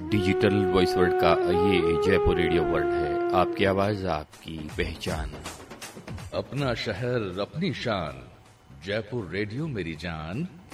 Digital voice world का ये Jaipur radio world है। आपकी आवाज, आपकी पहचान। अपना शहर, अपनी शान। जयपुर रेडियो मेरी जान।